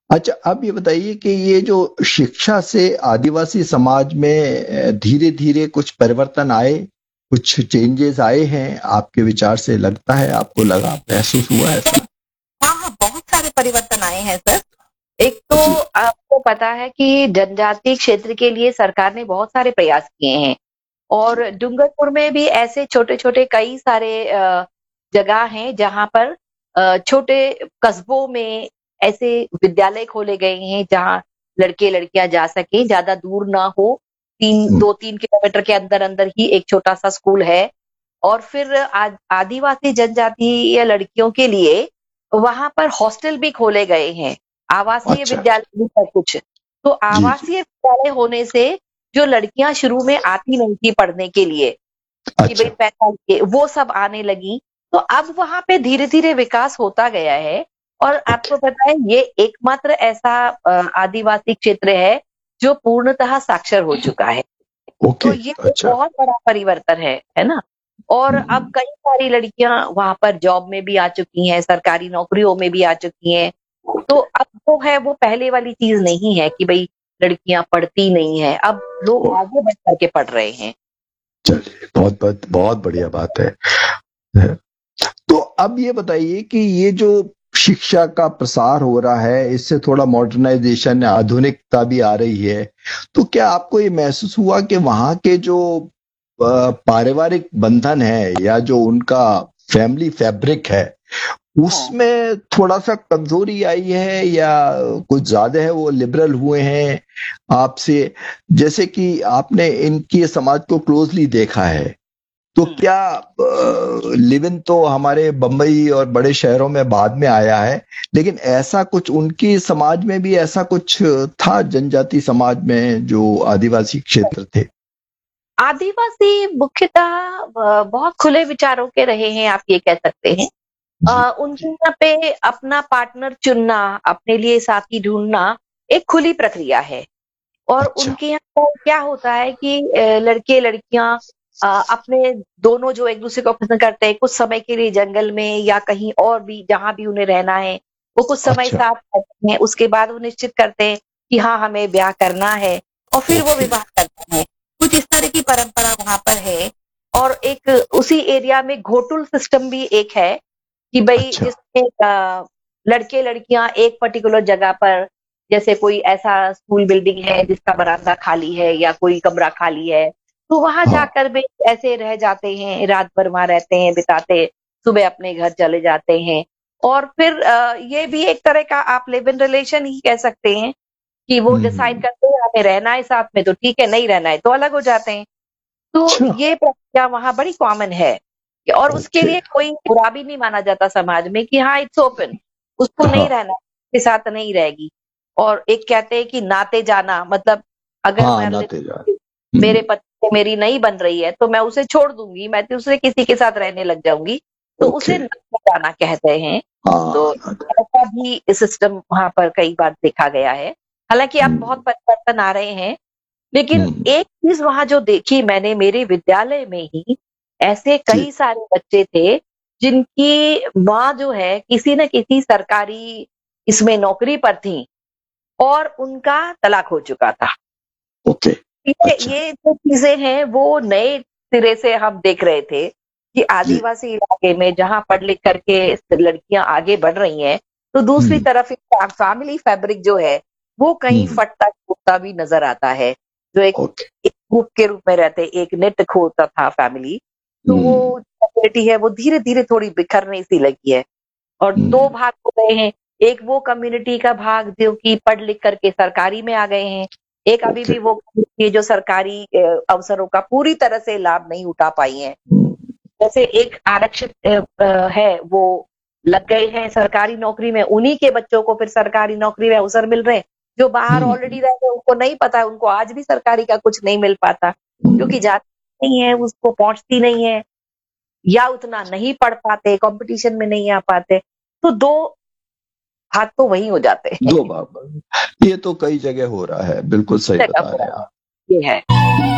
अच्छा, अब ये बताइए कि ये जो शिक्षा से आदिवासी समाज में धीरे धीरे कुछ परिवर्तन आए, कुछ चेंजेस आए हैं आपके विचार से, लगता है, आपको लगा, महसूस हुआ ऐसा? हाँ, हाँ, बहुत सारे परिवर्तन आए हैं सर। एक तो जी। आपको पता है कि जनजातीय क्षेत्र के लिए सरकार ने बहुत सारे प्रयास किए हैं और डूंगरपुर में भी ऐसे छोटे-छोटे कई सारे जगह हैं जहाँ पर छोटे कस्बों में ऐसे विद्यालय खोले गए हैं जहाँ लड़के-लड़कियाँ जा सकें, ज़्यादा दूर ना हो, 2-3 किलोमीटर के अंदर-अंदर ही एक छोटा-सा स्कूल है। और फिर आदिवासी जनजातीय लड़कियों के लिए वहां पर हॉस्टल भी खोले गए हैं, आवासीय अच्छा। विद्यालय भी है कुछ। तो जी जी। आवासीय विद्यालय होने से जो लड़कियां शुरू में आती नहीं थी पढ़ने के लिए कि भाई अच्छा। पैसा ये वो सब आने लगी, तो अब वहां पे धीरे धीरे विकास होता गया है। और ओके। आपको पता है ये एकमात्र ऐसा आदिवासी क्षेत्र है जो पूर्णतः साक्षर हो चुका है। तो ओके। ये एक अच्छा। बहुत बड़ा परिवर्तन है ना? और अब हम्म, कई सारी लड़कियां वहां पर जॉब में भी आ चुकी हैं, सरकारी नौकरियों में भी आ चुकी हैं। तो ओके। अब जो है वो पहले वाली चीज नहीं है कि भाई लड़कियां पढ़ती नहीं है, अब लोग ओ, आगे बढ़ करके पढ़ रहे हैं। चलिए, बहुत बहुत बहुत बढ़िया बात है। तो अब ये बताइए कि ये जो शिक्षा का प्रसार हो रहा है, इससे थोड़ा मॉडर्नाइजेशन, आधुनिकता भी आ रही है, तो क्या आपको ये महसूस हुआ कि वहाँ के जो पारिवारिक बंधन है या जो उनका फैमिली फैब्रिक है, हाँ, उसमें थोड़ा सा कमजोरी आई है या कुछ ज्यादा है, वो लिबरल हुए हैं आपसे? जैसे कि आपने इनकी समाज को क्लोजली देखा है, तो हम्म। क्या लिव इन तो हमारे बम्बई और बड़े शहरों में बाद में आया है, लेकिन ऐसा कुछ उनकी समाज में भी ऐसा कुछ था, जनजाति समाज में जो आदिवासी क्षेत्र थे? आदिवासी मुख्यतः बहुत खुले विचारों के रहे हैं, आप ये कह सकते हैं। जी। उनके जी। यहाँ पे अपना पार्टनर चुनना, अपने लिए साथी ढूंढना एक खुली प्रक्रिया है। और अच्छा। उनके यहाँ पर क्या होता है कि लड़के लड़कियां अपने दोनों जो एक दूसरे को पसंद करते हैं, कुछ समय के लिए जंगल में या कहीं और भी जहां भी उन्हें रहना है, वो कुछ समय अच्छा। साथ रहते हैं। उसके बाद वो निश्चित करते हैं कि हाँ हमें ब्याह करना है और फिर वो ओके। विवाह करते हैं। कुछ इस तरह की परंपरा वहां पर है। और एक उसी एरिया में घोटुल सिस्टम भी एक है कि भई अच्छा। जिसमें लड़के लड़कियां एक पर्टिकुलर जगह पर, जैसे कोई ऐसा स्कूल बिल्डिंग है जिसका बरामदा खाली है या कोई कमरा खाली है, तो वहां हाँ। जाकर वे ऐसे रह जाते हैं, रात भर वहां रहते हैं, बिताते, सुबह अपने घर चले जाते हैं। और फिर ये भी एक तरह का आप लिव इन रिलेशन ही कह सकते हैं कि वो डिसाइड हम्म। करते हैं हमें रहना है साथ में तो ठीक है, नहीं रहना है तो अलग हो जाते हैं। तो अच्छा। ये प्रक्रिया वहाँ बड़ी कॉमन है और उसके ओके। लिए कोई बुरा भी नहीं माना जाता समाज में कि हाँ इट्स ओपन, उसको नहीं हाँ। रहना, के साथ नहीं रहेगी। और एक कहते हैं कि नाते जाना, मतलब अगर हाँ, मान ले नाते जान। मेरे हम्म। पति से मेरी नहीं बन रही है तो मैं उसे छोड़ दूंगी, मैं दूसरे किसी के साथ रहने लग जाऊंगी, तो उसे ओके। नाते जाना कहते हैं। तो हाँ, नाते। ऐसा भी सिस्टम वहां पर कई बार देखा गया है। हालांकि अब बहुत हम्म। परिवर्तन आ रहे हैं, लेकिन हम्म। एक चीज वहां जो देखी मैंने मेरे विद्यालय में ही, ऐसे जी। कई सारे बच्चे थे जिनकी माँ जो है किसी न किसी सरकारी इसमें नौकरी पर थी और उनका तलाक हो चुका था। ओके। अच्छा। ये जो चीजें हैं वो नए सिरे से हम देख रहे थे कि जी। आदिवासी इलाके में जहां पढ़ लिख करके लड़कियां आगे बढ़ रही हैं, तो दूसरी हम्म। तरफ फैमिली फैब्रिक जो है वो कहीं हम्म। फटता फूटता भी नजर आता है। जो एक ओके। एक ग्रुप के रूप में रहते, एक नेट खोलता था फैमिली, तो वो हम्म। कम्युनिटी है वो धीरे धीरे थोड़ी बिखरने सी लगी है। और दो हम्म। भाग हो गए हैं, एक वो कम्युनिटी का भाग जो कि पढ़ लिख करके सरकारी में आ गए हैं, एक अभी ओके। भी वो कम्युनिटी है जो सरकारी अवसरों का पूरी तरह से लाभ नहीं उठा पाई है। हम्म। जैसे एक आरक्षित है वो लग गए हैं सरकारी नौकरी में, उन्हीं के बच्चों को फिर सरकारी नौकरी में अवसर मिल रहे हैं। जो बाहर हम्म। ऑलरेडी रह गए उनको नहीं पता है, उनको आज भी सरकारी का कुछ नहीं मिल पाता क्योंकि हम्म। जाती नहीं है, उसको पहुंचती नहीं है या उतना नहीं पढ़ पाते, कंपटीशन में नहीं आ पाते। तो दो हाथ तो वही हो जाते हैं। दो बार, ये तो कई जगह हो रहा है, बिल्कुल सही जगह बता पर रहे हैं आप। ये है।